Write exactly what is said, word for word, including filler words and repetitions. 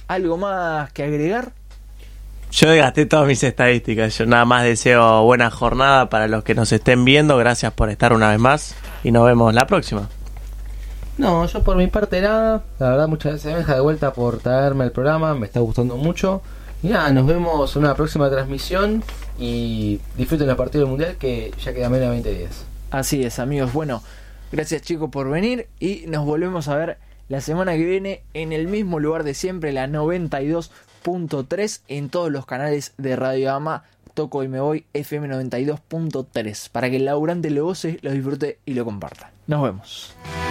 ¿Algo más que agregar? Yo gasté todas mis estadísticas. Yo nada más deseo buena jornada para los que nos estén viendo. Gracias por estar una vez más y nos vemos la próxima. No, yo por mi parte nada. La verdad, muchas gracias, Benja, de vuelta por traerme el programa. Me está gustando mucho. Y nada, nos vemos en una próxima transmisión. Y disfruten el partido del mundial, que ya queda menos de veinte días. Así es, amigos. Bueno, gracias, chicos, por venir. Y nos volvemos a ver la semana que viene en el mismo lugar de siempre, la noventa y dos punto tres, en todos los canales de Radio Ama. Toco y me voy, F M noventa y dos punto tres, para que el laburante lo goce, lo disfrute y lo comparta. Nos vemos.